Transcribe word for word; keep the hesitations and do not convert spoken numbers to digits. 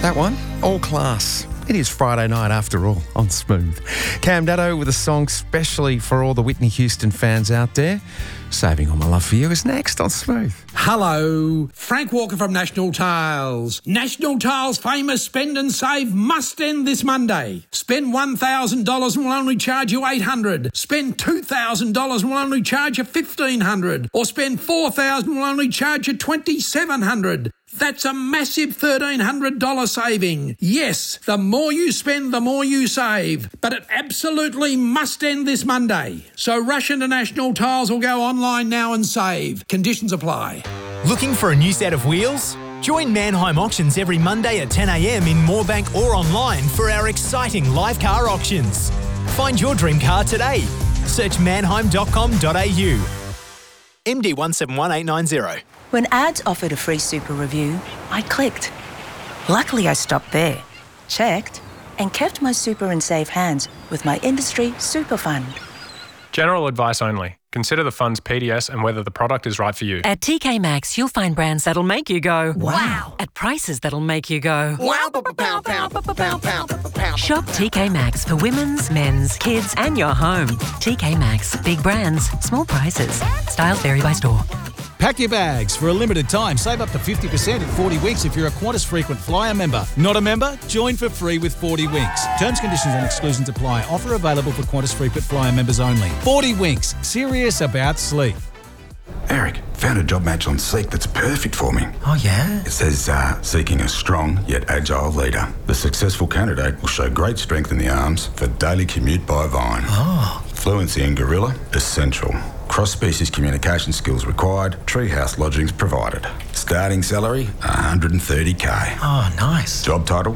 That one, All Class. It is Friday night after all on Smooth. Cam Daddo with a song specially for all the Whitney Houston fans out there. Saving All My Love For You is next on Smooth. Hello, Frank Walker from National Tiles. National Tiles' famous Spend and Save must end this Monday. Spend one thousand dollars and we'll only charge you eight hundred dollars. Spend two thousand dollars and we'll only charge you fifteen hundred dollars. Or spend four thousand dollars and we'll only charge you twenty-seven hundred dollars. That's a massive thirteen hundred dollars saving. Yes, the more you spend, the more you save. But it absolutely must end this Monday. So rush into National Tiles or go online now and save. Conditions apply. Looking for a new set of wheels? Join Mannheim Auctions every Monday at ten a m in Moorebank or online for our exciting live car auctions. Find your dream car today. Search mannheim dot com dot a u. M D one seven one eight nine zero. When ads offered a free super review, I clicked. Luckily, I stopped there, checked, and kept my super in safe hands with my industry super fund. General advice only. Consider the fund's P D S and whether the product is right for you. At T K Maxx, you'll find brands that'll make you go, Wow. At prices that'll make you go, Wow, pow, pow, pow, pow, pow. Shop T K Maxx for women's, men's, kids, and your home. T K Maxx. Big brands, small prices. Styles vary by store. Pack your bags. For a limited time, save up to fifty percent in forty Winks if you're a Qantas Frequent Flyer member. Not a member? Join for free with forty Winks. Terms, conditions and exclusions apply. Offer available for Qantas Frequent Flyer members only. forty Winks. Serious about sleep. Eric, found a job match on Seek that's perfect for me. Oh, yeah? It says, uh, seeking a strong yet agile leader. The successful candidate will show great strength in the arms for daily commute by Vine. Oh. Fluency in Gorilla, essential. Cross-species communication skills required. Treehouse lodgings provided. Starting salary, one hundred thirty k. Oh, nice. Job title,